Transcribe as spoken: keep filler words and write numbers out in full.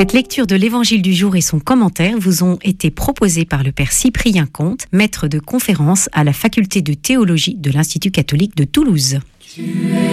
Cette lecture de l'Évangile du jour et son commentaire vous ont été proposés par le Père Cyprien Comte, maître de conférence à la faculté de théologie de l'Institut catholique de Toulouse. Tu es